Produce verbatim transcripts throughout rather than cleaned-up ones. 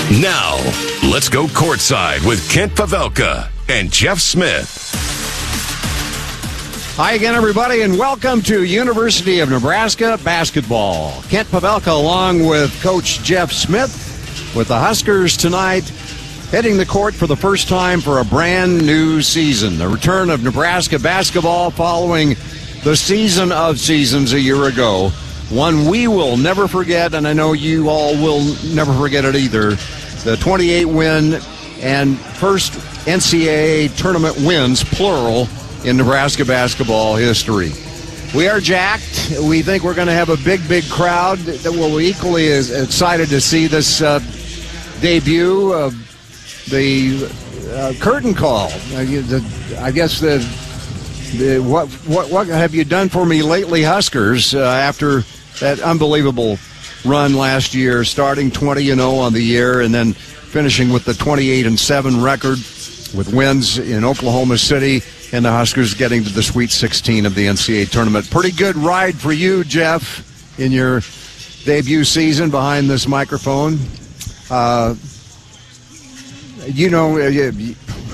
Now, let's go courtside with Kent Pavelka and Jeff Smith. Hi again, everybody, and welcome to University of Nebraska basketball. Kent Pavelka along with Coach Jeff Smith with the Huskers tonight, hitting the court for the first time for a brand new season. The return of Nebraska basketball following the season of seasons a year ago. One we will never forget, and I know you all will never forget it either. The twenty-eight win and first N C double A tournament wins, plural, in Nebraska basketball history. We are jacked. We think we're going to have a big, big crowd that will be equally as excited to see this uh, debut of the uh, curtain call. Uh, the, I guess the, the what what what have you done for me lately, Huskers? Uh, after that unbelievable run last year, starting twenty and oh on the year, and then finishing with the twenty-eight and seven record with wins in Oklahoma City, and the Huskers getting to the Sweet sixteen of the N C double A tournament. Pretty good ride for you, Jeff, in your debut season behind this microphone. Uh, you know, you,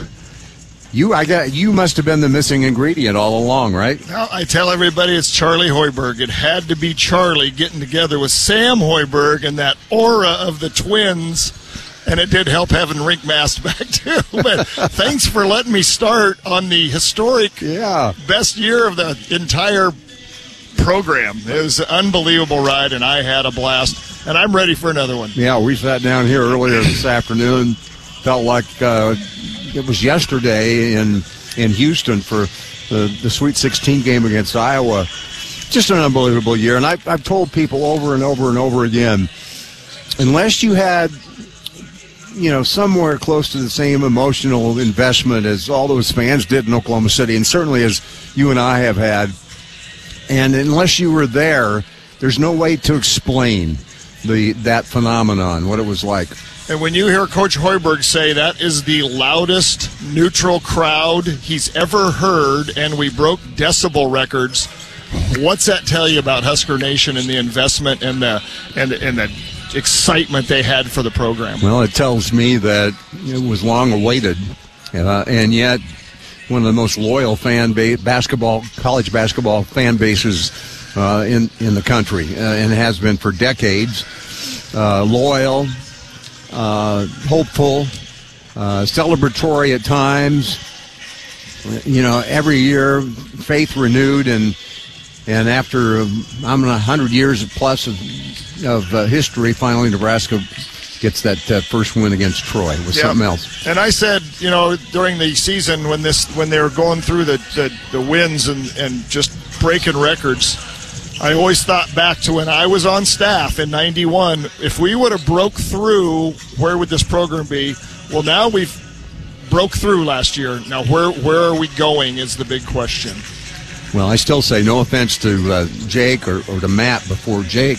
you I got you must have been the missing ingredient all along, right? Well, I tell everybody it's Charlie Hoiberg. It had to be Charlie getting together with Sam Hoiberg and that aura of the twins. And it did help having Rink Mast back, too. But thanks for letting me start on the historic yeah. best year of the entire program. It was an unbelievable ride, and I had a blast. And I'm ready for another one. Yeah, we sat down here earlier this afternoon. Felt like uh, it was yesterday in in Houston for the, the Sweet sixteen game against Iowa. Just an unbelievable year. And I've, I've told people over and over and over again, unless you had – you know, somewhere close to the same emotional investment as all those fans did in Oklahoma City, and certainly as you and I have had. And unless you were there, there's no way to explain the that phenomenon, what it was like. And when you hear Coach Hoiberg say that is the loudest neutral crowd he's ever heard, and we broke decibel records, what's that tell you about Husker Nation and the investment and the and and the excitement they had for the program? Well, it tells me that it was long awaited, uh, and yet one of the most loyal fan base, basketball, college basketball fan bases uh, in in the country, uh, and has been for decades. Uh, loyal, uh, hopeful, uh, celebratory at times. You know, every year, faith renewed, and and after um, I'm a hundred years plus of. of uh, history, finally Nebraska gets that uh, first win against Troy with yeah. something else. And I said, you know, during the season when this when they were going through the, the, the wins and, and just breaking records, I always thought back to when I was on staff in ninety-one, if we would have broke through, where would this program be? Well, now we've broke through last year. Now where where are we going is the big question. Well, I still say no offense to uh, Jake or, or to Matt before Jake,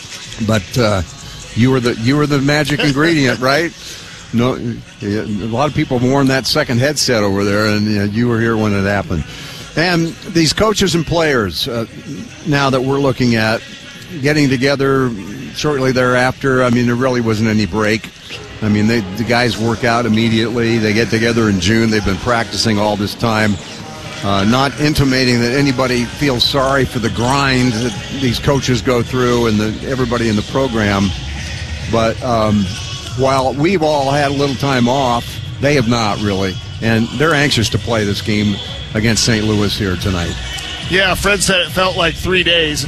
but uh, you were the you were the magic ingredient, right? No, a lot of people have worn that second headset over there, and you know, you were here when it happened. And these coaches and players, uh, now that we're looking at getting together shortly thereafter, I mean, there really wasn't any break. I mean, they, the guys work out immediately. They get together in June. They've been practicing all this time. Uh, not intimating that anybody feels sorry for the grind that these coaches go through and the, everybody in the program. But um, while we've all had a little time off, they have not really. And they're anxious to play this game against Saint Louis here tonight. Yeah, Fred said it felt like three days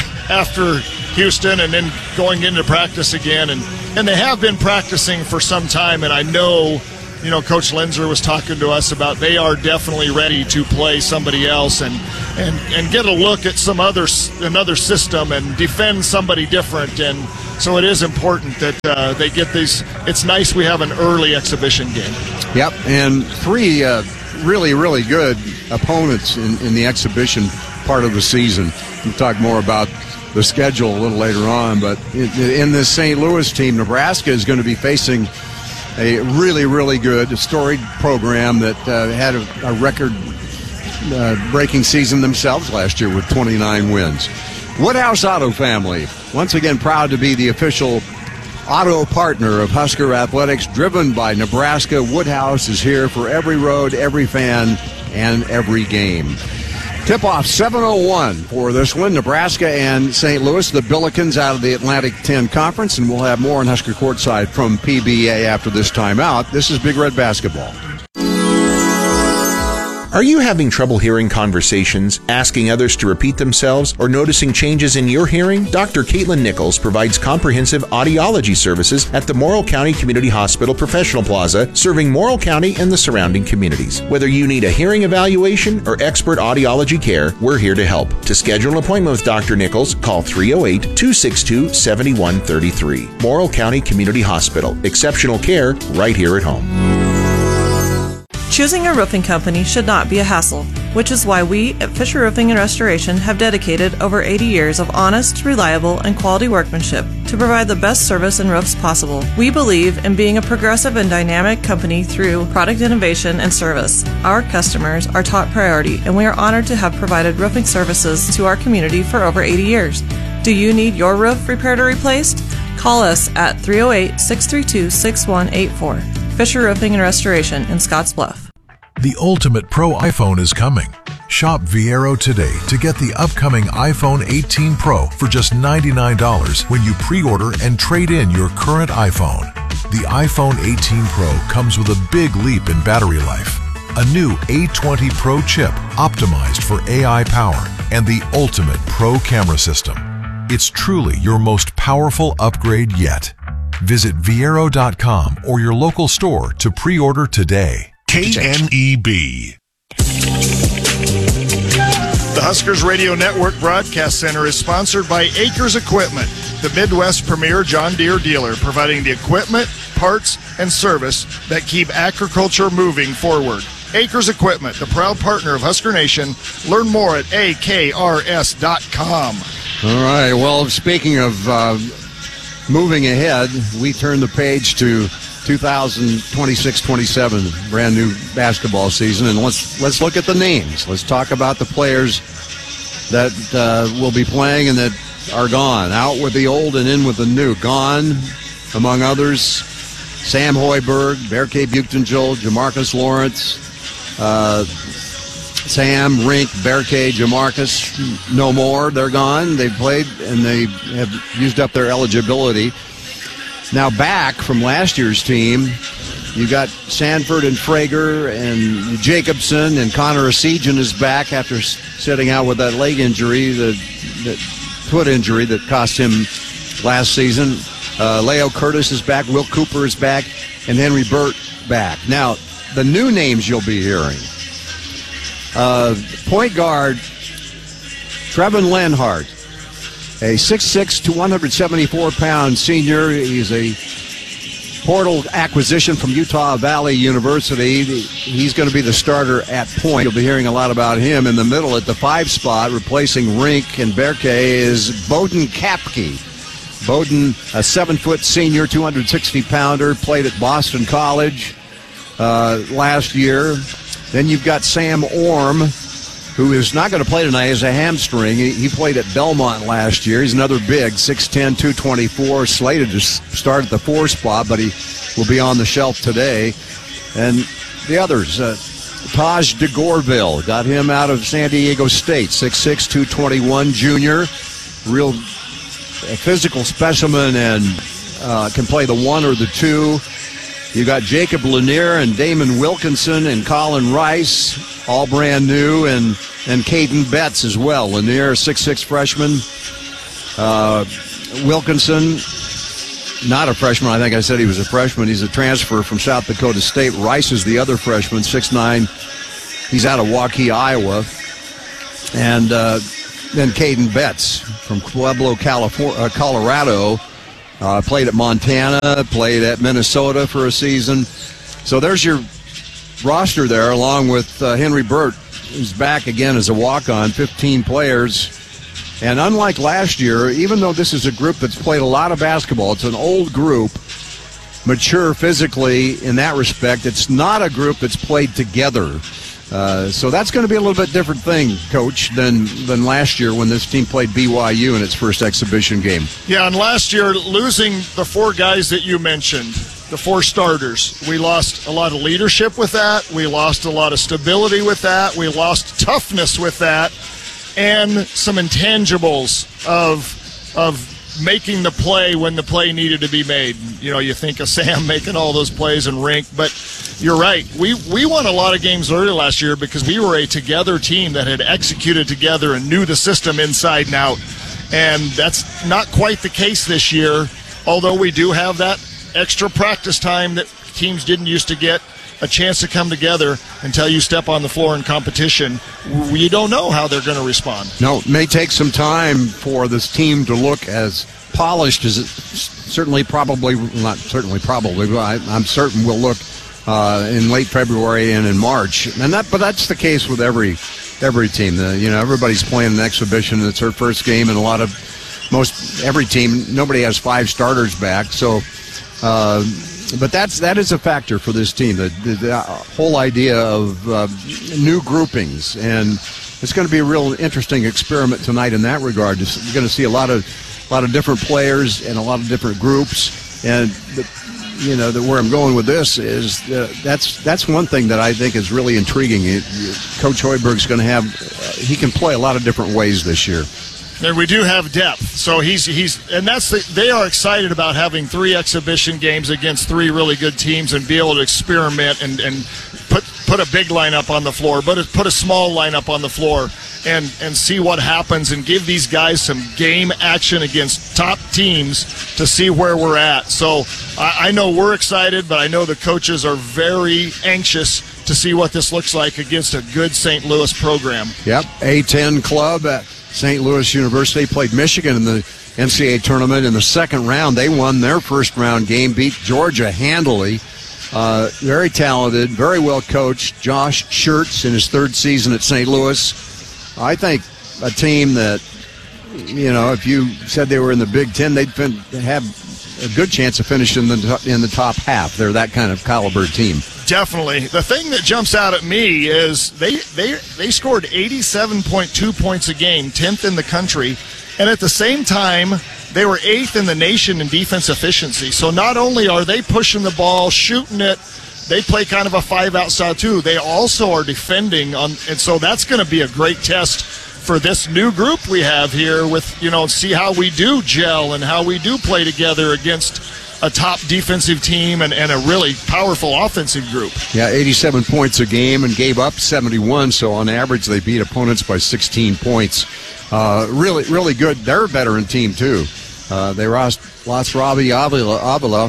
after Houston and then going into practice again. And, and they have been practicing for some time, and I know – you know, Coach Lenzer was talking to us about they are definitely ready to play somebody else and and, and get a look at some other another system and defend somebody different. And so it is important that uh, they get these. It's nice we have an early exhibition game. Yep, and three uh, really, really good opponents in, in the exhibition part of the season. We'll talk more about the schedule a little later on, but in, in this Saint Louis team, Nebraska is going to be facing a really, really good, storied program that uh, had a, a record-breaking uh, season themselves last year with twenty-nine wins. Woodhouse Auto Family, once again proud to be the official auto partner of Husker Athletics, driven by Nebraska. Woodhouse is here for every road, every fan, and every game. Tip-off seven oh one for this one, Nebraska and Saint Louis, the Billikens out of the Atlantic ten Conference, and we'll have more on Husker Courtside from P B A after this timeout. This is Big Red Basketball. Are you having trouble hearing conversations, asking others to repeat themselves, or noticing changes in your hearing? Doctor Caitlin Nichols provides comprehensive audiology services at the Morrill County Community Hospital Professional Plaza, serving Morrill County and the surrounding communities. Whether you need a hearing evaluation or expert audiology care, we're here to help. To schedule an appointment with Doctor Nichols, call three oh eight, two six two, seven one three three. Morrill County Community Hospital. Exceptional care right here at home. Choosing a roofing company should not be a hassle, which is why we at Fisher Roofing and Restoration have dedicated over eighty years of honest, reliable, and quality workmanship to provide the best service and roofs possible. We believe in being a progressive and dynamic company through product innovation and service. Our customers are top priority, and we are honored to have provided roofing services to our community for over eighty years. Do you need your roof repaired or replaced? Call us at three oh eight, six three two, six one eight four. Fisher Roofing and Restoration in Scotts Bluff. The ultimate pro iPhone is coming. Shop Viero today to get the upcoming iPhone eighteen Pro for just ninety-nine dollars when you pre-order and trade in your current iPhone. The iPhone eighteen Pro comes with a big leap in battery life, a new A twenty Pro chip optimized for A I power, and the ultimate pro camera system. It's truly your most powerful upgrade yet. Visit Viero dot com or your local store to pre-order today. K N E B. The Huskers Radio Network Broadcast Center is sponsored by Acres Equipment, the Midwest premier John Deere dealer, providing the equipment, parts, and service that keep agriculture moving forward. Acres Equipment, the proud partner of Husker Nation. Learn more at A K R S dot com. All right, well, speaking of uh, moving ahead, we turn the page to two thousand twenty-six twenty-seven, brand new basketball season, and let's let's look at the names. Let's talk about the players that uh, will be playing and that are gone. Out with the old and in with the new. Gone, among others, Sam Hoiberg, Berke Buchtenschul, Jamarcus Lawrence, uh, Sam, Rink, Berke, Jamarcus, no more. They're gone. They've played and they have used up their eligibility. Now back from last year's team, you got Sanford and Frager and Jacobson, and Connor Essegian is back after sitting out with that leg injury, the, the foot injury that cost him last season. Uh, Leo Curtis is back, Will Cooper is back, and Henry Burt back. Now, the new names you'll be hearing. Uh, point guard, Trevin Lenhart. A six six to one seventy-four pound senior. He's a portal acquisition from Utah Valley University. He's going to be the starter at point. You'll be hearing a lot about him. In the middle at the five spot, replacing Rink and Berke, is Bowden Kapke. Bowden, a seven-foot senior, two hundred sixty pounder, played at Boston College uh, last year. Then you've got Sam Orm, who is not going to play tonight. He has a hamstring. He, he played at Belmont last year. He's another big, six ten, two twenty-four, slated to start at the four spot, but he will be on the shelf today. And the others, uh, Taj DeGorville, got him out of San Diego State, six six, two twenty-one, junior, real physical specimen, and uh, can play the one or the two. You got Jacob Lanier and Damon Wilkinson and Colin Rice, all brand new, and and Caden Betts as well. Lanier, six six freshman. Uh, Wilkinson, not a freshman. I think I said he was a freshman. He's a transfer from South Dakota State. Rice is the other freshman, six nine. He's out of Waukee, Iowa. And uh, then Caden Betts from Pueblo, California, uh, Colorado. Uh, played at Montana, played at Minnesota for a season. So there's your roster there, along with uh, Henry Burt, who's back again as a walk-on, fifteen players. And unlike last year, even though this is a group that's played a lot of basketball, it's an old group, mature physically in that respect. It's not a group that's played together Uh, so that's going to be a little bit different thing, Coach, than than last year when this team played B Y U in its first exhibition game. Yeah, and last year, losing the four guys that you mentioned, the four starters, we lost a lot of leadership with that. We lost a lot of stability with that. We lost toughness with that, and some intangibles of of making the play when the play needed to be made. You know, you think of Sam making all those plays in rink, but you're right. We we won a lot of games early last year because we were a together team that had executed together and knew the system inside and out. And that's not quite the case this year, although we do have that extra practice time that teams didn't used to get a chance to come together until you step on the floor in competition. We don't know how they're going to respond. No, it may take some time for this team to look as polished as it certainly probably, not certainly probably, but I, I'm certain will look uh, in late February and in March. And that, but that's the case with every every team. The, you know, everybody's playing an exhibition. It's their first game, and a lot of most every team, nobody has five starters back. So, uh, but that's that is a factor for this team. The, the, the whole idea of uh, new groupings, and it's going to be a real interesting experiment tonight in that regard. You're going to see a lot of a lot of different players and a lot of different groups, and the, you know the, where I'm going with this is uh, that's that's one thing that I think is really intriguing. It, Coach Hoiberg's going to have uh, he can play a lot of different ways this year. And we do have depth, so he's he's and that's the, they are excited about having three exhibition games against three really good teams and be able to experiment and, and put put a big lineup on the floor, but put a small lineup on the floor and and see what happens and give these guys some game action against top teams to see where we're at. So I, I know we're excited, but I know the coaches are very anxious to see what this looks like against a good Saint Louis program. Yep, A ten club at Saint Louis University played Michigan in the N C double A tournament in the second round. They won their first round game, beat Georgia handily. Uh, very talented, very well coached. Josh Schertz in his third season at Saint Louis. I think a team that, you know, if you said they were in the Big Ten, they'd fin- have a good chance of finishing in the, in the top half. They're that kind of caliber team. Definitely. The thing that jumps out at me is they they they scored eighty-seven point two points a game, tenth in the country, and at the same time, they were eighth in the nation in defense efficiency. So not only are they pushing the ball, shooting it, they play kind of a five outside too. They also are defending on, and so that's going to be a great test for this new group we have here with, you know, see how we do gel and how we do play together against a top defensive team and, and a really powerful offensive group. Yeah, eighty-seven points a game and gave up seventy-one, so on average they beat opponents by sixteen points. Uh, really, really good. They're a veteran team, too. Uh, they lost, lost Robbie Avila, Avila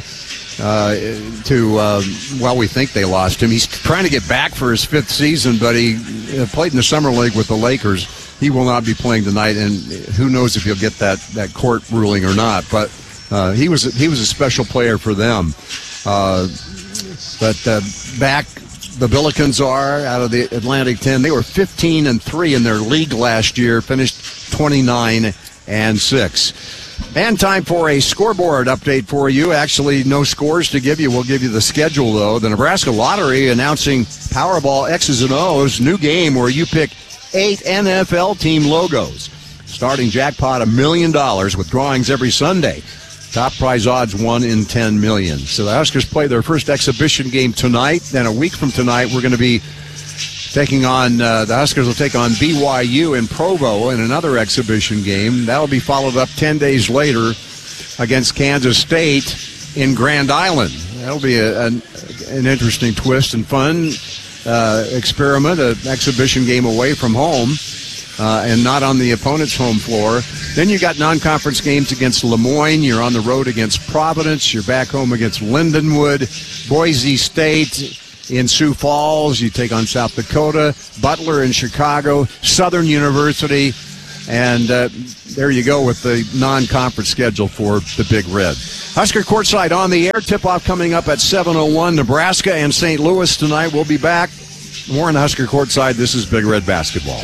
uh, to, uh, well, we think they lost him. He's trying to get back for his fifth season, but he uh, played in the Summer League with the Lakers. He will not be playing tonight, and who knows if he'll get that, that court ruling or not. But uh, he was he was a special player for them. Uh, but uh, back, the Billikens are out of the Atlantic ten. They were fifteen and three in their league last year, finished twenty-nine and six. And time for a scoreboard update for you. Actually, no scores to give you. We'll give you the schedule, though. The Nebraska Lottery announcing Powerball X's and O's, new game where you pick eight N F L team logos. Starting jackpot a million dollars with drawings every Sunday. Top prize odds one in ten million. So the Huskers play their first exhibition game tonight. Then a week from tonight, we're going to be taking on, uh, the Huskers will take on B Y U in Provo in another exhibition game. That'll be followed up ten days later against Kansas State in Grand Island. That'll be a, an, an interesting twist and fun uh, experiment, an exhibition game away from home. Uh, and not on the opponent's home floor. Then you got non-conference games against Lemoyne. You're on the road against Providence. You're back home against Lindenwood, Boise State in Sioux Falls. You take on South Dakota, Butler in Chicago, Southern University, and uh, there you go with the non-conference schedule for the Big Red. Husker Courtside on the air. Tip-off coming up at seven oh one. Nebraska and Saint Louis tonight. We'll be back. More on Husker Courtside. This is Big Red Basketball.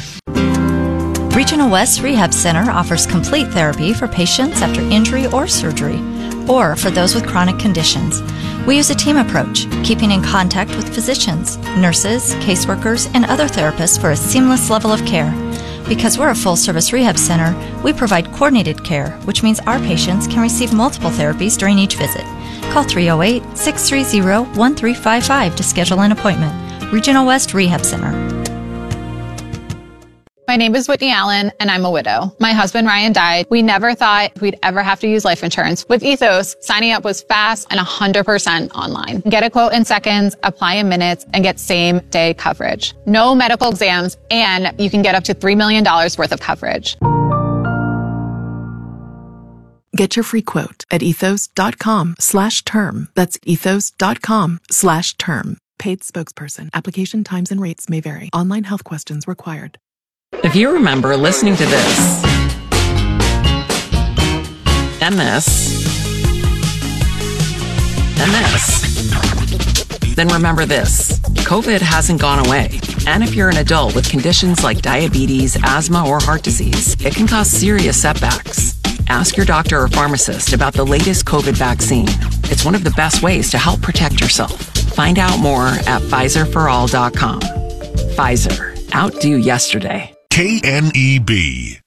Regional West Rehab Center offers complete therapy for patients after injury or surgery, or for those with chronic conditions. We use a team approach, keeping in contact with physicians, nurses, caseworkers, and other therapists for a seamless level of care. Because we're a full-service rehab center, we provide coordinated care, which means our patients can receive multiple therapies during each visit. Call three oh eight, six three zero, one three five five to schedule an appointment. Regional West Rehab Center. My name is Whitney Allen, and I'm a widow. My husband, Ryan, died. We never thought we'd ever have to use life insurance. With Ethos, signing up was fast and one hundred percent online. Get a quote in seconds, apply in minutes, and get same-day coverage. No medical exams, and you can get up to three million dollars worth of coverage. Get your free quote at ethos.com slash term. That's ethos.com slash term. Paid spokesperson. Application times and rates may vary. Online health questions required. If you remember listening to this, and this, and this, then remember this. COVID hasn't gone away. And if you're an adult with conditions like diabetes, asthma, or heart disease, it can cause serious setbacks. Ask your doctor or pharmacist about the latest COVID vaccine. It's one of the best ways to help protect yourself. Find out more at Pfizer for all dot com. Pfizer. Outdo yesterday. K N E B.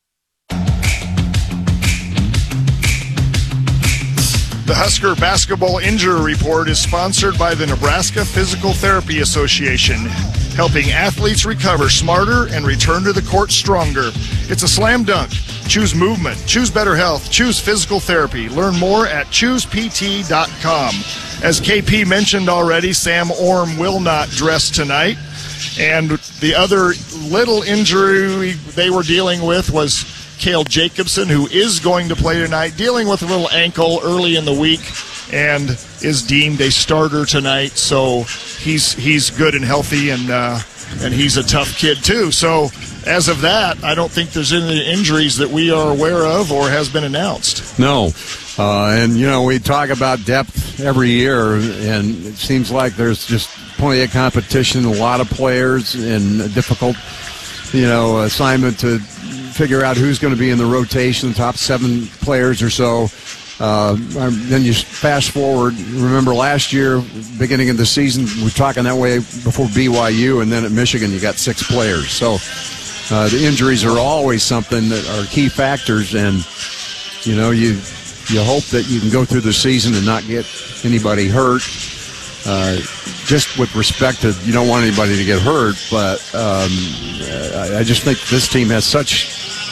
The Husker Basketball Injury Report is sponsored by the Nebraska Physical Therapy Association, helping athletes recover smarter and return to the court stronger. It's a slam dunk. Choose movement. Choose better health. Choose physical therapy. Learn more at choose p t dot com. As K P mentioned already, Sam Orm will not dress tonight. And the other little injury they were dealing with was Cale Jacobson, who is going to play tonight, dealing with a little ankle early in the week and is deemed a starter tonight. So he's he's good and healthy, and uh, and he's a tough kid too. So as of that, I don't think there's any injuries that we are aware of or has been announced. No. Uh, and, you know, we talk about depth every year, and it seems like there's just plenty of competition, a lot of players, and a difficult, you know, assignment to figure out who's going to be in the rotation, top seven players or so. Uh, then you fast forward. Remember last year, beginning of the season, we were talking that way before B Y U, and then at Michigan you got six players. So uh, the injuries are always something that are key factors, and, you know, you you hope that you can go through the season and not get anybody hurt. Uh, just with respect to, you don't want anybody to get hurt, but um, I, I just think this team has such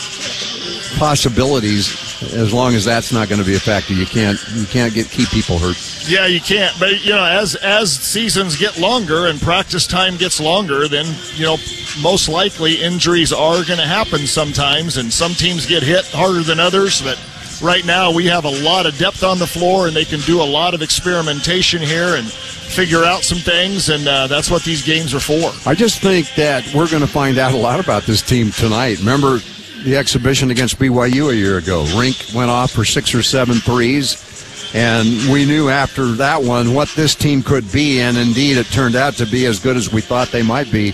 possibilities. As long as that's not going to be a factor, you can't you can't get keep people hurt. Yeah, you can't. But you know, as as seasons get longer and practice time gets longer, then you know most likely injuries are going to happen sometimes, and some teams get hit harder than others. But right now, we have a lot of depth on the floor, and they can do a lot of experimentation here and figure out some things, and uh, that's what these games are for. I just think that we're going to find out a lot about this team tonight. Remember the exhibition against B Y U a year ago? Rink went off for six or seven threes, and we knew after that one what this team could be, and indeed it turned out to be as good as we thought they might be.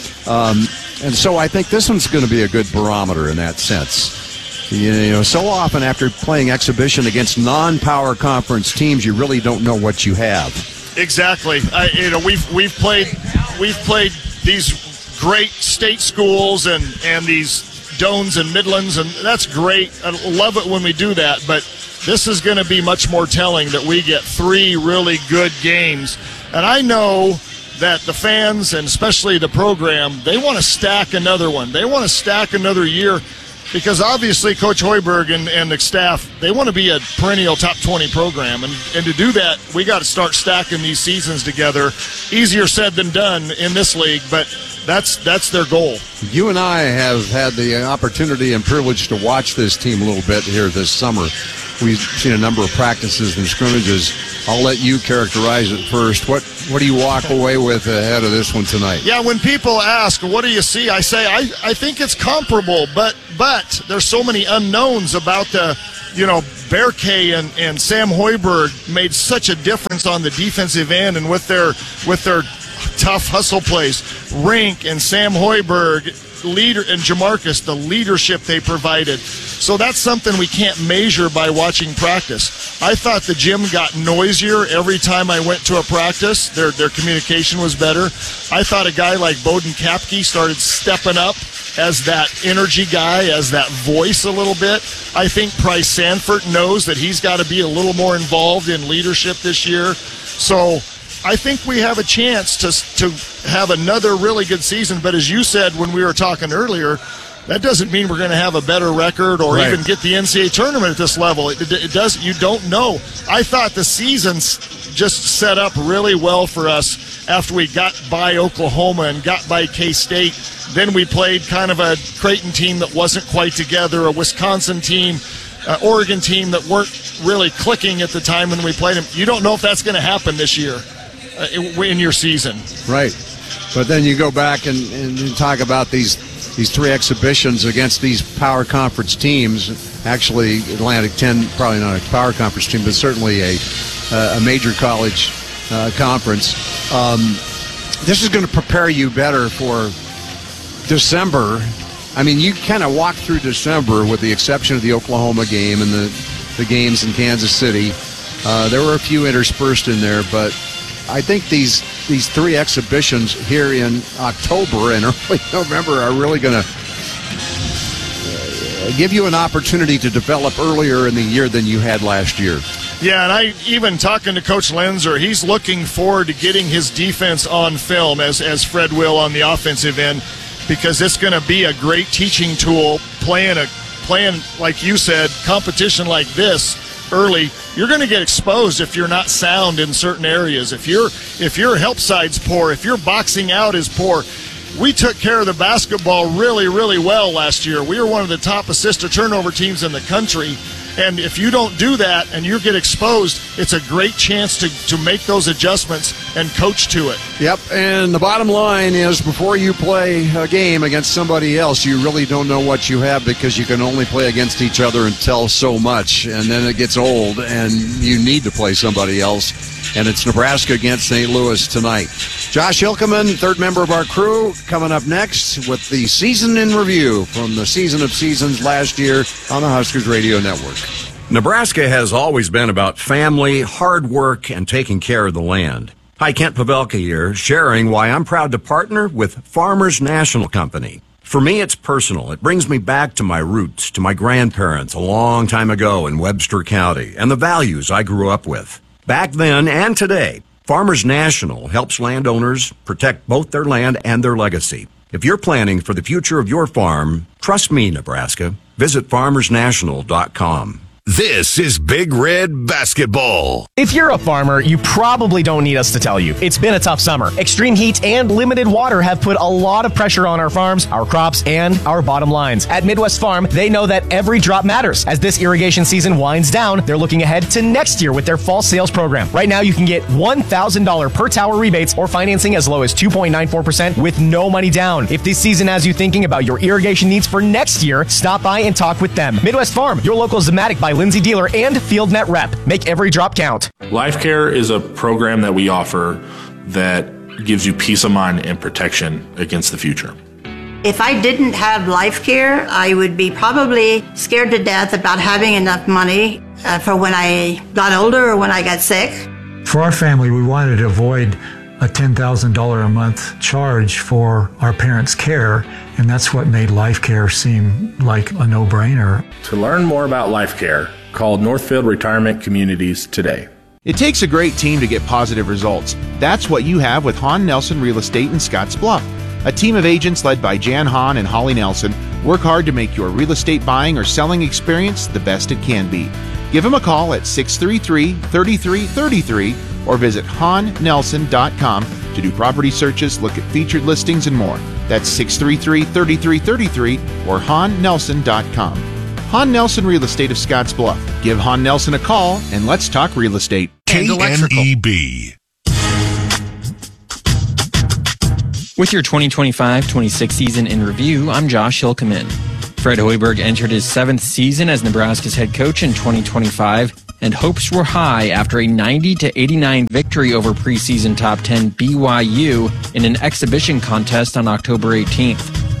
Um, and so I think this one's going to be a good barometer in that sense. You know, so often after playing exhibition against non-power conference teams, you really don't know what you have. Exactly. I, you know, we've we've played we've played these great state schools and and these Dones and Midlands, and that's great. I love it when we do that, but this is going to be much more telling that we get three really good games. And I know that the fans, and especially the program, they want to stack another one. They want to stack another year, because obviously Coach Hoiberg and, and the staff, they want to be a perennial top twenty program. And, and to do that, we got to start stacking these seasons together. Easier said than done in this league, but that's that's their goal. You and I have had the opportunity and privilege to watch this team a little bit here this summer. We've seen a number of practices and scrimmages. I'll let you characterize it first. What what do you walk away with ahead of this one tonight? Yeah, when people ask, what do you see? I say, I, I think it's comparable, but but there's so many unknowns about the, you know, Berkay and, and Sam Hoiberg made such a difference on the defensive end, and with their with their tough hustle plays. Rink and Sam Hoiberg, leader, and Jamarcus, the leadership they provided. So that's something we can't measure by watching practice. I thought the gym got noisier every time I went to a practice. Their their communication was better. I thought a guy like Bowden Kapke started stepping up as that energy guy, as that voice a little bit. I think Price Sanford knows that he's got to be a little more involved in leadership this year. So I think we have a chance to to have another really good season. But as you said when we were talking earlier, that doesn't mean we're going to have a better record or right. even get the N C double A tournament at this level. It, it does. You don't know. I thought the season's just set up really well for us after we got by Oklahoma and got by K-State. Then we played kind of a Creighton team that wasn't quite together, a Wisconsin team, uh, Oregon team that weren't really clicking at the time when we played them. You don't know if that's going to happen this year uh, in your season. Right. But then you go back and, and you talk about these these three exhibitions against these power conference teams. Actually, Atlantic ten, probably not a power conference team, but certainly a, uh, a major college uh, conference. Um, this is going to prepare you better for December. I mean, you kind of walked through December with the exception of the Oklahoma game and the, the games in Kansas City. Uh, there were a few interspersed in there, but I think these these three exhibitions here in October and early November are really going to uh, give you an opportunity to develop earlier in the year than you had last year. Yeah, and I even talking to Coach Lenzer, he's looking forward to getting his defense on film as, as Fred will on the offensive end, because it's going to be a great teaching tool playing, a playing like you said, competition like this early. You're going to get exposed if you're not sound in certain areas. If your if your help side's poor, if your boxing out is poor. We took care of the basketball really, really well last year. We were one of the top assist to turnover teams in the country. And if you don't do that and you get exposed, it's a great chance to, to make those adjustments and coach to it. Yep, and the bottom line is before you play a game against somebody else, you really don't know what you have because you can only play against each other and tell so much, and then it gets old, and you need to play somebody else. And it's Nebraska against Saint Louis tonight. Josh Hilkeman, third member of our crew, coming up next with the season in review from the season of seasons last year on the Huskers Radio Network. Nebraska has always been about family, hard work, and taking care of the land. Hi, Kent Pavelka here, sharing why I'm proud to partner with Farmers National Company. For me, it's personal. It brings me back to my roots, to my grandparents a long time ago in Webster County, and the values I grew up with. Back then and today, Farmers National helps landowners protect both their land and their legacy. If you're planning for the future of your farm, trust me, Nebraska. Visit farmers national dot com. This is Big Red Basketball. If you're a farmer, you probably don't need us to tell you. It's been a tough summer. Extreme heat and limited water have put a lot of pressure on our farms, our crops, and our bottom lines. At Midwest Farm, they know that every drop matters. As this irrigation season winds down, they're looking ahead to next year with their fall sales program. Right now, you can get one thousand dollars per tower rebates or financing as low as two point nine four percent with no money down. If this season has you thinking about your irrigation needs for next year, stop by and talk with them. Midwest Farm, your local Zematic by Lindsay dealer and FieldNet rep. Make every drop count. Life Care is a program that we offer that gives you peace of mind and protection against the future. If I didn't have Life Care, I would be probably scared to death about having enough money uh, for when I got older or when I got sick. For our family, we wanted to avoid a ten thousand dollars a month charge for our parents' care, and that's what made Life Care seem like a no-brainer. To learn more about Life Care, call Northfield Retirement Communities today. It takes a great team to get positive results. That's what you have with Hahn Nelson Real Estate in Scotts Bluff. A team of agents led by Jan Hahn and Holly Nelson work hard to make your real estate buying or selling experience the best it can be. Give them a call at six three three, three three three three or visit hahn nelson dot com to do property searches, look at featured listings, and more. That's six three three, three three three three or hahn nelson dot com. Hahn Nelson Real Estate of Scotts Bluff. Give Hahn Nelson a call and let's talk real estate. K N E B. With your twenty twenty-five twenty-six season in review, I'm Josh Hilkeman. Fred Hoiberg entered his seventh season as Nebraska's head coach in twenty twenty-five, and hopes were high after a ninety to eighty-nine victory over preseason top ten B Y U in an exhibition contest on October eighteenth.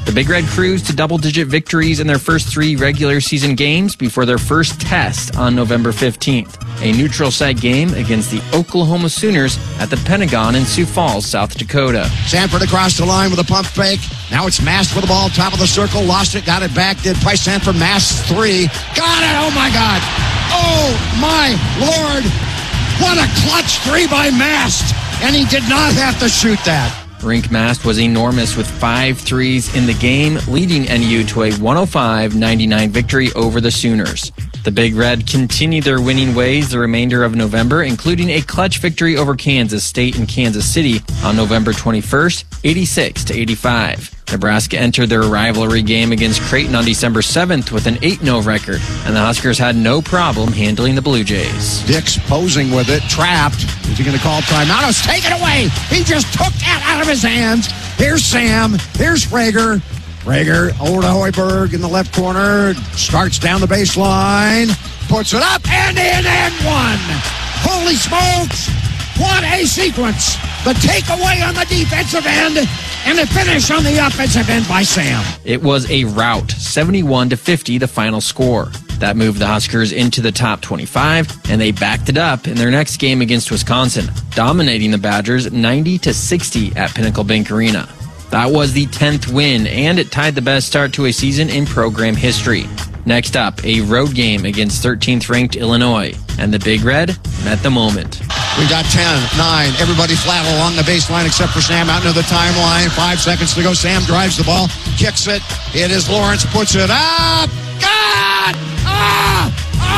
The Big Red cruised to double-digit victories in their first three regular season games before their first test on November fifteenth, a neutral site game against the Oklahoma Sooners at the Pentagon in Sioux Falls, South Dakota. Sanford across the line with a pump fake. Now it's Mast with the ball, top of the circle, lost it, got it back, did Price Sanford, Mast three. Got it, oh my God. Oh my Lord. What a clutch three by Mast. And he did not have to shoot that. Rink Mast was enormous with five threes in the game, leading N U to a one oh five ninety-nine victory over the Sooners. The Big Red continued their winning ways the remainder of November, including a clutch victory over Kansas State and Kansas City on November twenty-first, eighty-six to eighty-five. Nebraska entered their rivalry game against Creighton on December seventh with an eight oh record, and the Huskers had no problem handling the Blue Jays. Dix posing with it, trapped. Is he going to call timeout? No, it's taken away. He just took that out of his hands. Here's Sam. Here's Frager. Frager over to Hoiberg in the left corner. Starts down the baseline. Puts it up and in and one. Holy smokes. What a sequence. The takeaway on the defensive end and the finish on the offensive end by Sam. It was a rout, seventy-one to fifty, the final score. That moved the Huskers into the top twenty-five, and they backed it up in their next game against Wisconsin, dominating the Badgers ninety to sixty at Pinnacle Bank Arena. That was the tenth win, and it tied the best start to a season in program history. Next up, a road game against thirteenth ranked Illinois, and the Big Red met the moment. We got ten, nine, everybody flat along the baseline except for Sam out into the timeline. Five seconds to go. Sam drives the ball, kicks it. It is Lawrence, puts it up. God! Ah!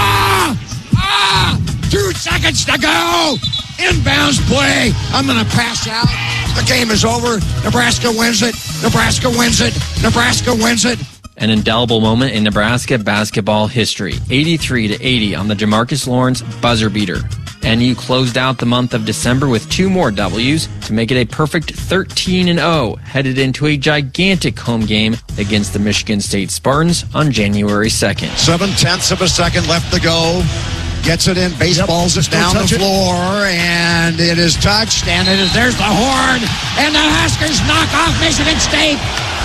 Ah! Ah! Two seconds to go. Inbounds play. I'm going to pass out. The game is over. Nebraska wins it. Nebraska wins it. Nebraska wins it. An indelible moment in Nebraska basketball history, eighty-three to eighty on the Jamarcus Lawrence buzzer beater. N U closed out the month of December with two more W's to make it a perfect thirteen and oh, headed into a gigantic home game against the Michigan State Spartans on January second. Seven tenths of a second left to go. Gets it in, baseballs yep, it down the floor, it. and it is touched, and it is, there's the horn, and the Huskers knock off Michigan State.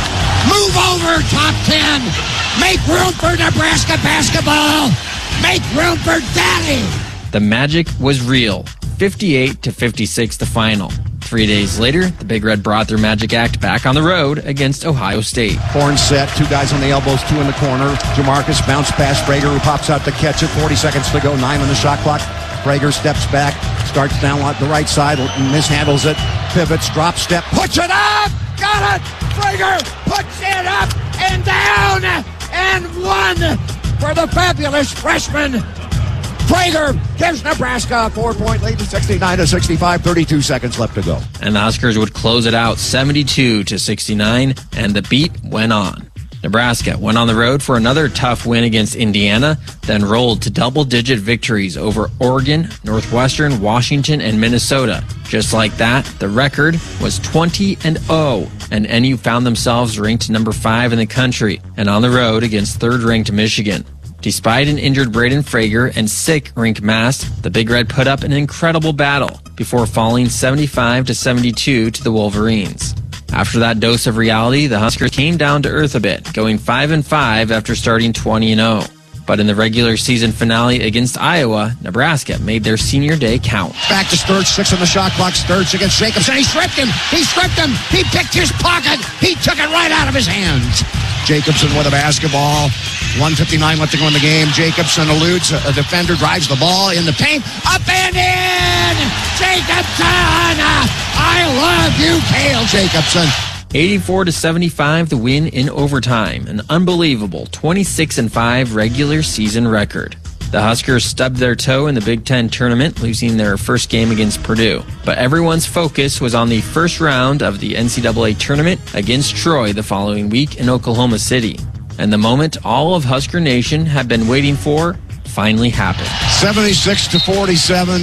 Move over, top ten. Make room for Nebraska basketball. Make room for Daddy. The magic was real. fifty-eight to fifty-six the final. Three days later, the Big Red brought their magic act back on the road against Ohio State. Horn set, two guys on the elbows, two in the corner. Jamarcus bounce pass, Frager who pops out to catch it. forty seconds to go, nine on the shot clock. Frager steps back, starts down the right side, mishandles it, pivots, drop step, puts it up! Got it! Frager puts it up and down and one for the fabulous freshman. Frager gives Nebraska a four-point lead to sixty-nine to sixty-five, thirty-two seconds left to go. And the Huskers would close it out seventy-two to sixty-nine, and the beat went on. Nebraska went on the road for another tough win against Indiana, then rolled to double-digit victories over Oregon, Northwestern, Washington, and Minnesota. Just like that, the record was twenty and oh, and N U found themselves ranked number five in the country and on the road against third-ranked Michigan. Despite an injured Braden Frager and sick Rink Mast, the Big Red put up an incredible battle before falling seventy-five to seventy-two to the Wolverines. After that dose of reality, the Huskers came down to earth a bit, going five and five after starting twenty and oh. But in the regular season finale against Iowa, Nebraska made their senior day count. Back to Sturge, six on the shot clock. Sturge against Jacobson. He stripped him. He stripped him. He picked his pocket. He took it right out of his hands. Jacobson with a basketball. one fifty-nine left to go in the game. Jacobson eludes a defender, drives the ball in the paint. Up and in! Jacobson! I love you, Cale Jacobson. eighty-four to seventy-five the win in overtime, an unbelievable twenty-six and five regular season record. The Huskers stubbed their toe in the Big Ten tournament, losing their first game against Purdue. But everyone's focus was on the first round of the N C double A tournament against Troy the following week in Oklahoma City. And the moment all of Husker Nation had been waiting for finally happened. seventy-six to forty-seven.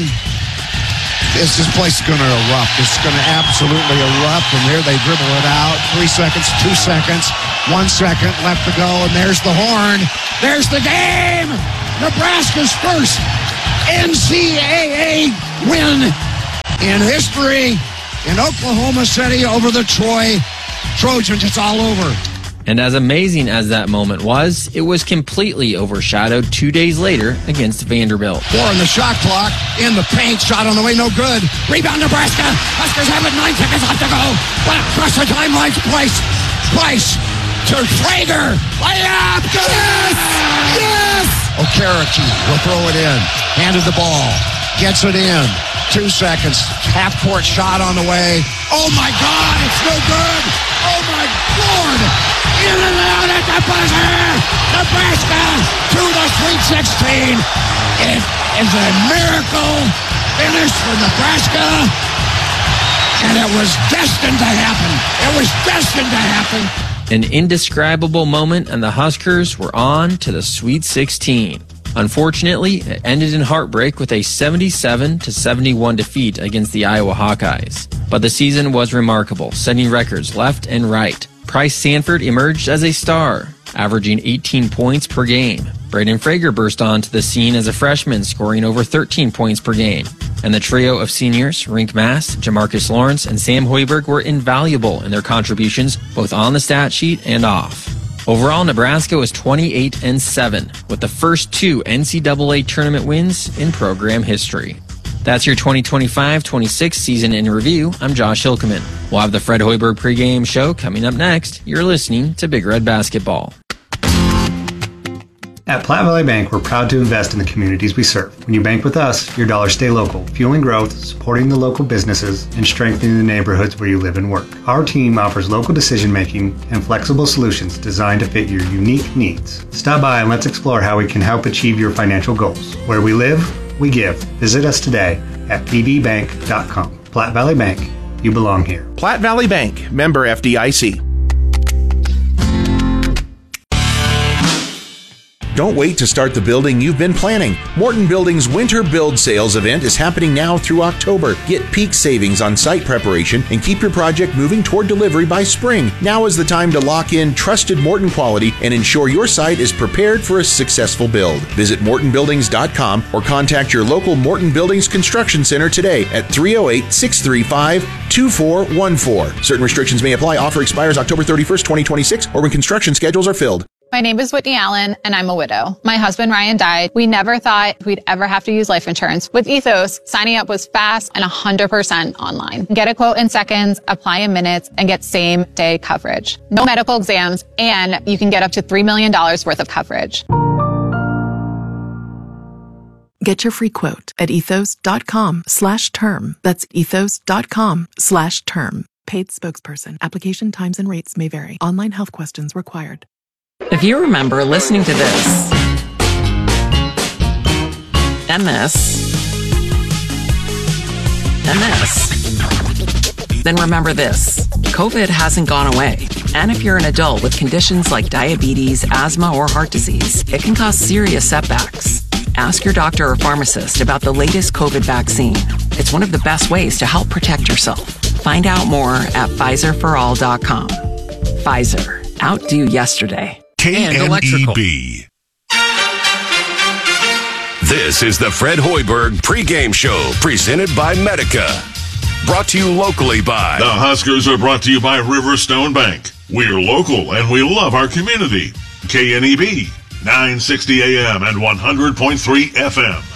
This, this place is going to erupt. It's going to absolutely erupt. And there they dribble it out. Three seconds, two seconds, one second left to go. And there's the horn. There's the game. Nebraska's first N C double A win in history in Oklahoma City over the Troy Trojans. It's all over. And as amazing as that moment was, it was completely overshadowed two days later against Vanderbilt. Four on the shot clock, in the paint, shot on the way, no good. Rebound Nebraska, Huskers have it, nine seconds left to go. What across the timeline, Price, Price to Traeger, layup, yes, yes! Okereke will throw it in, handed the ball, gets it in, two seconds, half-court shot on the way. Oh my God, it's no good! Oh my Lord! In and out at the buzzer! Nebraska to the Sweet sixteen! It is a miracle finish for Nebraska, and it was destined to happen. It was destined to happen. An indescribable moment, and the Huskers were on to the Sweet sixteen. Unfortunately, it ended in heartbreak with a seventy-seven to seventy-one defeat against the Iowa Hawkeyes. But the season was remarkable, setting records left and right. Price Sanford emerged as a star, averaging eighteen points per game. Braden Frager burst onto the scene as a freshman, scoring over thirteen points per game. And the trio of seniors, Rink Mass, Jamarcus Lawrence, and Sam Hoiberg, were invaluable in their contributions, both on the stat sheet and off. Overall, Nebraska was twenty-eight and seven, with the first two N C double A tournament wins in program history. That's your twenty twenty-five twenty-six season in review. I'm Josh Hilkeman. We'll have the Fred Hoiberg pregame show coming up next. You're listening to Big Red Basketball. At Platte Valley Bank, we're proud to invest in the communities we serve. When you bank with us, your dollars stay local, fueling growth, supporting the local businesses, and strengthening the neighborhoods where you live and work. Our team offers local decision-making and flexible solutions designed to fit your unique needs. Stop by and let's explore how we can help achieve your financial goals. Where we live, we give. Visit us today at p v bank dot com. Platte Valley Bank, you belong here. Platte Valley Bank, member F D I C. Don't wait to start the building you've been planning. Morton Building's Winter Build Sales event is happening now through October. Get peak savings on site preparation and keep your project moving toward delivery by spring. Now is the time to lock in trusted Morton quality and ensure your site is prepared for a successful build. Visit morton buildings dot com or contact your local Morton Buildings Construction Center today at three oh eight, six three five, two four one four. Certain restrictions may apply. Offer expires October thirty-first, twenty twenty-six or when construction schedules are filled. My name is Whitney Allen, and I'm a widow. My husband, Ryan, died. We never thought we'd ever have to use life insurance. With Ethos, signing up was fast and one hundred percent online. Get a quote in seconds, apply in minutes, and get same-day coverage. No medical exams, and you can get up to three million dollars worth of coverage. Get your free quote at ethos.com slash term. That's ethos.com slash term. Paid spokesperson. Application times and rates may vary. Online health questions required. If you remember listening to this, and this, and this, then remember this. COVID hasn't gone away. And if you're an adult with conditions like diabetes, asthma, or heart disease, it can cause serious setbacks. Ask your doctor or pharmacist about the latest COVID vaccine. It's one of the best ways to help protect yourself. Find out more at Pfizer for all dot com. Pfizer. Outdo yesterday. K N E B. This is the Fred Hoiberg pregame show presented by Medica. Brought to you locally by... The Huskers are brought to you by Riverstone Bank. We're local and we love our community. K N E B, nine sixty A M and one hundred point three F M.